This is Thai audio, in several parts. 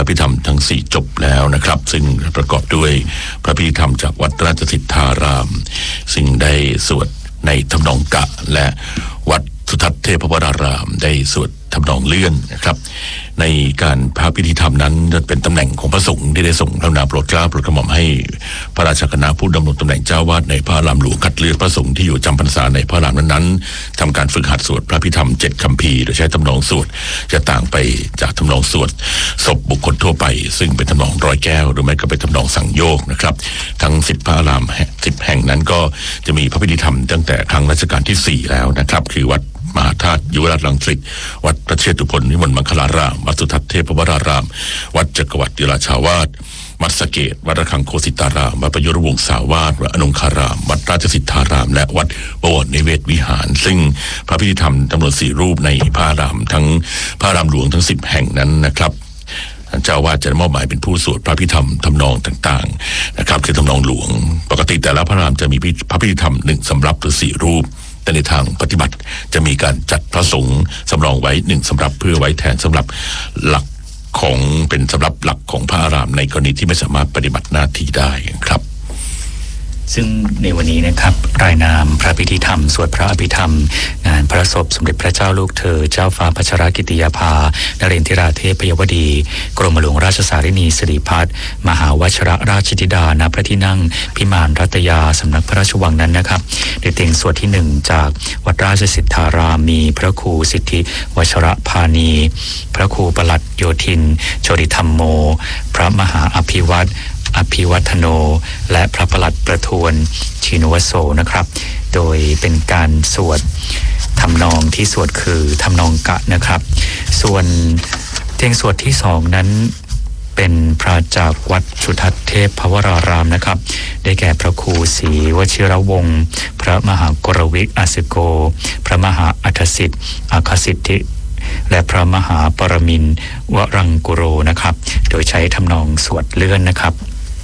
ระพิธรรมทั้ง4จบแล้วนะครับซึ่งประกอบด้วยพระพิธรรมจากวัดราชสิทธารามซึ่งได้สวดในทำนองกะและวัดสุทัศน์เทพวรารามได้สวดทำนองเลื่อนนะครับในการพระพิธีธรรมนั้นจะเป็นตำแหน่งของพระสงฆ์ที่ได้ส่งพระนามโปรดเกล้าโปรดกระหม่อมให้พระราชคณะผู้ดำรงตำแหน่งเจ้าวาดในพระอารามหลวงคัดเลือกพระสงฆ์ที่อยู่จำพรรษาในพระอารามนั้นๆทำการฝึกหัดสวดพระพิธรรม7 คัมภีร์โดยใช้ทำนองสวดจะต่างไปจากทำนองสวดศพบุคคลทั่วไปซึ่งเป็นทำนองร้อยแก้วหรือไม่ก็เป็นทำนองสั่งโยกนะครับทั้ง10 พระอาราม10 แห่งนั้นก็จะมีพระพิธีธรรมตั้งแต่ครั้งรัชกาลที่4แล้วนะครับคือวัดมหาธาตุยุวราชรังสิตวัดพระเชตุพนวิมลมังคลารามวัดสุทัศน์เทพวรารามวัดจักรวรรดิราชาวาสวัดสะเกษวัดระฆังโคสิตารามวัดประยุรวงศาวาสวัดอนงคารามวัดราชสิทธารามและวัดบวรนิเวศวิหารซึ่งพระพิธีธรรมจำนวน4 รูปในพระอารามทั้งพระอารามหลวงทั้ง10 แห่งนั้นนะครับเจ้าวาดจะมอบหมายเป็นผู้สวดพระพิธรรมทำนองต่างๆนะครับคือทำนองหลวงปกติแต่ละพระอารามจะมีพระพิธีธรรม1 สำรับหรือ4 รูปแต่ในทางปฏิบัติจะมีการจัดพระสงฆ์สำรองไว้1 สำรับเพื่อไว้แทนสำหรับหลักของเป็นสำรับหลักของพระอารามในกรณีที่ไม่สามารถปฏิบัติหน้าที่ได้ครับซึ่งในวันนี้นะครับรายนามพระพิธีธรรมสวดพระอภิธรรมงานพระศพสมเด็จพระเจ้าลูกเธอเจ้าฟ้าพัชรกิติยาภานเรนทิราเทพยวดีกรมหลวงราชสารินีสิริพัฒน์มหาวชิรราชธิดาณพระที่นั่งพิมานรัตยาสำนักพระราชวังนั้นนะครับโดยเต็งสวดที่1จากวัดราชสิทธารามมีพระครูสิทธิวชรพานีพระครูปลัดโยธินโชติธรรมโมพระมหาอภิวัฒโนและพระปลัดประทวนชินวโสนะครับโดยเป็นการสวดทำนองที่สวดคือทำนองกะนะครับส่วนเพลงสวดที่2นั้นเป็นพระจากวัดสุทัศน์เทพวรารามนะครับได้แก่พระครูศรีวชิรวงศ์พระมหากรวิกอาสิโกพระมหาอัฏฐสิทธิ์อาคสิทธิและพระมหาปรมินทร์วรังกุโรนะครับโดยใช้ทำนองสวดเลื่อนนะครับ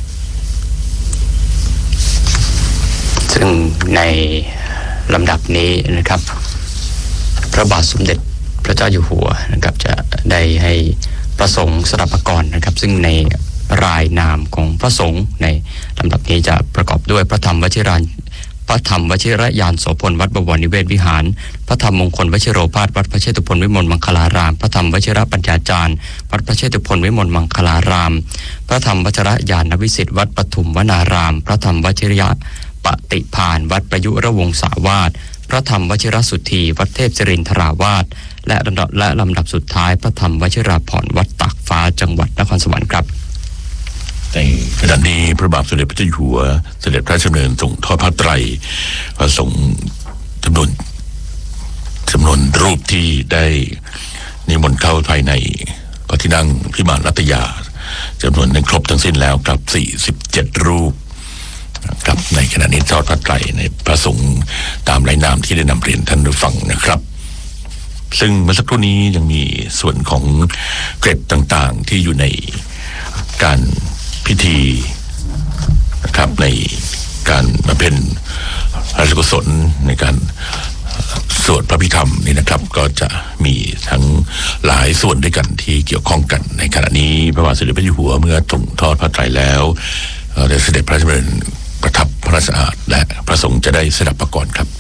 ซึ่งในลำดับนี้นะครับพระบาทสมเด็จพระเจ้าอยู่หัวนะครับจะได้ให้พระสงฆ์สดับกรนะครับซึ่งในรายนามของพระสงฆ์ในลำดับนี้จะประกอบด้วยพระธรรมวชิรยานโสพลวัดบวรนิเวศวิหารพระธรรมมงคลวชิโรภาสวัดพระเชตุพนวิมลมังคลารามพระธรรมวชิรปัญญาจารย์วัดพระเชตุพนวิมลมังคลารามพระธรรมวชิรญาณวิสิทธิ์วัดปทุมวนารามพระธรรมวชิรปฏิภาณวัดประยุรวงศาวาสพระธรรมวชิรสุทธีวัดเทพศิรินทราวาสและลำดับสุดท้ายพระธรรมวชิราภรณ์วัดตากฟ้าจังหวัดนครสวรรค์ครับในขณะนี้พระบาทสมเด็จพระเจ้าอยู่หัวเสด็จพระราชดำเนินส่งทอดผ้าไตรพระสงฆ์จำนวนรูปที่ได้นิมนต์เข้าภายในพระที่นั่งพิมานรัตยาจำนวนครบทั้งสิ้นแล้วครับ47 รูปครับในขณะนี้ทอดผ้าไตรในพระสงฆ์ตามรายนามที่ได้นำเรียนท่านผู้ฟังนะครับซึ่งเมื่อสักครู่นี้ยังมีส่วนของเกร็ดต่างๆที่อยู่ในการพิธีนะครับในการบำเพ็ญพระราชกุศลในการสวดพระพิธรรมนี่นะครับก็จะมีทั้งหลายส่วนด้วยกันที่เกี่ยวข้องกันในขณะนี้พระบาทสมเด็จพระเจ้าอยู่หัวเมื่อส่งทอดผ้าไตรแล้วได้เสด็จพระราชดำเนินประทับพระราชอาณาและพระสงฆ์จะได้สดับประกรณ์ครับ